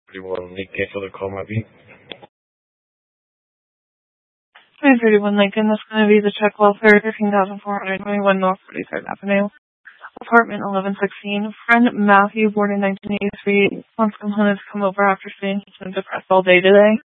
31 Nick for the call might be. 331 Lincoln, that's going to be the check welfare, 13,421 North 43rd Avenue. Apartment 1116. Friend Matthew, born in 1983, wants components to come over after staying depressed all day today.